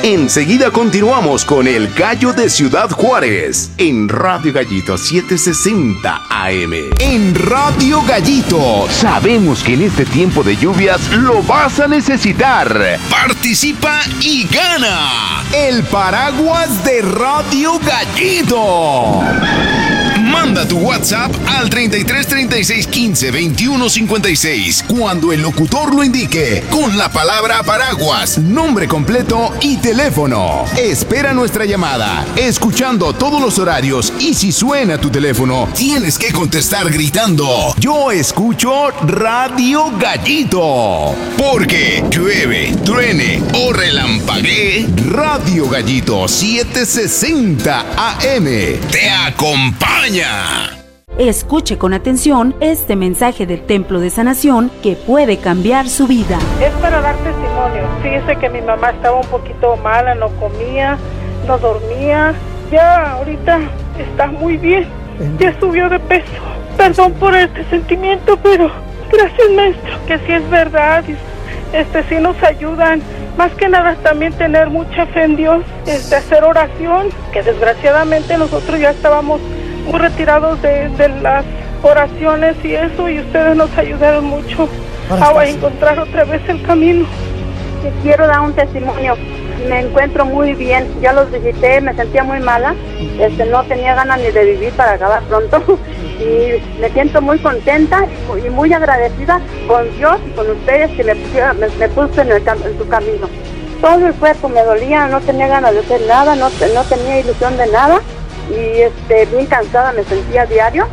Enseguida continuamos con El Gallo de Ciudad Juárez en Radio Gallito 760 AM. En Radio Gallito sabemos que en este tiempo de lluvias lo vas a necesitar. Participa y gana el paraguas de Radio Gallito. Manda tu WhatsApp al 33 36 15 21 56 cuando el locutor lo indique con la palabra paraguas, nombre completo y teléfono. Espera nuestra llamada, escuchando todos los horarios, y si suena tu teléfono, tienes que contestar gritando: yo escucho Radio Gallito. Porque llueve, truene o relampaguee, Radio Gallito 760 AM te acompaña. Escuche con atención este mensaje del Templo de Sanación que puede cambiar su vida. Es para dar testimonio. Fíjese que mi mamá estaba un poquito mala, no comía, no dormía. Ya ahorita está muy bien, ya subió de peso. Perdón por este sentimiento, pero gracias, maestro, que sí es verdad. Sí nos ayudan. Más que nada también tener mucha fe en Dios, hacer oración, que desgraciadamente nosotros ya estábamos muy retirados de las oraciones y eso, y ustedes nos ayudaron mucho a encontrar otra vez el camino. Quiero dar un testimonio. Me encuentro muy bien, ya los visité, me sentía muy mala, no tenía ganas ni de vivir para acabar pronto y me siento muy contenta y muy agradecida con Dios y con ustedes que me puso en su camino. Todo el cuerpo me dolía, no tenía ganas de hacer nada, no tenía ilusión de nada y bien cansada me sentía diario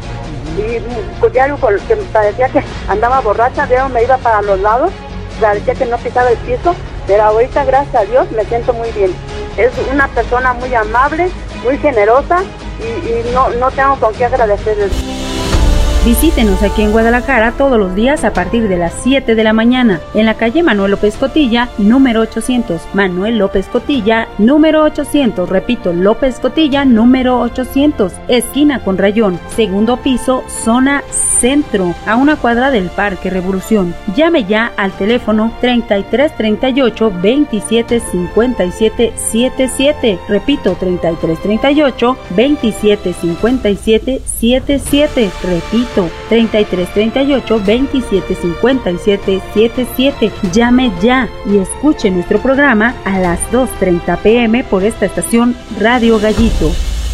y diario que me parecía que andaba borracha, me iba para los lados, parecía que no pisaba el piso. Pero ahorita, gracias a Dios, me siento muy bien. Es una persona muy amable, muy generosa y no tengo con qué agradecerles. Visítenos aquí en Guadalajara todos los días a partir de las 7 de la mañana en la calle Manuel López Cotilla, número 800. Manuel López Cotilla, número 800. Repito, López Cotilla, número 800. Esquina con Rayón, segundo piso, zona centro, a una cuadra del Parque Revolución. Llame ya al teléfono 33 38 27 57 77. Repito, 33 38 27 57 77. Repito, 33 38 27 57 77. Llame ya y escuche nuestro programa a las 2:30 p.m. por esta estación Radio Gallito.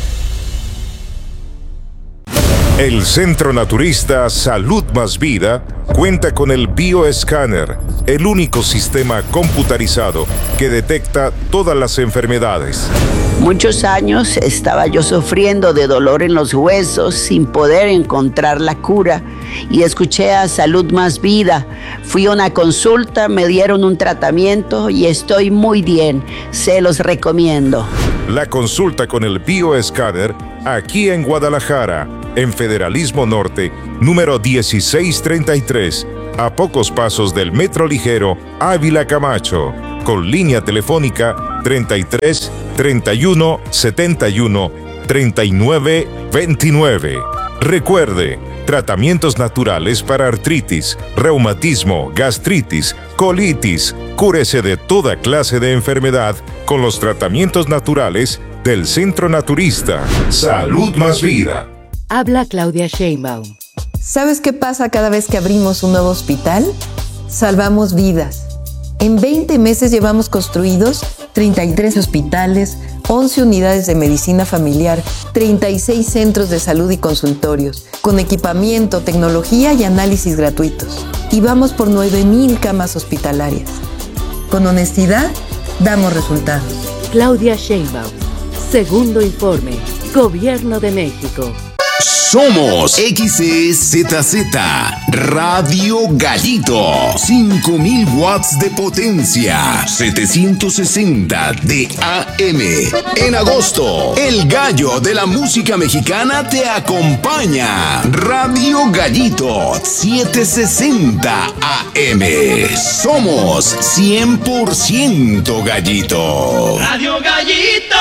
El Centro Naturista Salud Más Vida cuenta con el Bioescáner, el único sistema computarizado que detecta todas las enfermedades. Muchos años estaba yo sufriendo de dolor en los huesos sin poder encontrar la cura y escuché a Salud Más Vida. Fui a una consulta, me dieron un tratamiento y estoy muy bien. Se los recomiendo. La consulta con el Bioescáner aquí en Guadalajara, en Federalismo Norte, número 1633, a pocos pasos del Metro Ligero Ávila Camacho, con línea telefónica 33 31 71 39 29. Recuerde, tratamientos naturales para artritis, reumatismo, gastritis, colitis. Cúrese de toda clase de enfermedad con los tratamientos naturales del Centro Naturista Salud Más Vida. Habla Claudia Sheinbaum. ¿Sabes qué pasa cada vez que abrimos un nuevo hospital? Salvamos vidas. En 20 meses llevamos construidos 33 hospitales, 11 unidades de medicina familiar, 36 centros de salud y consultorios, con equipamiento, tecnología y análisis gratuitos. Y vamos por 9,000 camas hospitalarias. Con honestidad, damos resultados. Claudia Sheinbaum. Segundo informe. Gobierno de México. Somos XEZZ Radio Gallito, 5000 watts de potencia, 760 de AM. En agosto, el gallo de la música mexicana te acompaña. Radio Gallito 760 AM. Somos 100% gallito. Radio Gallito.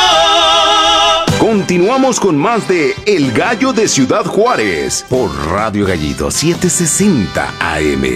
Continuamos con más de El Gallo de Ciudad Juárez por Radio Gallito 760 AM.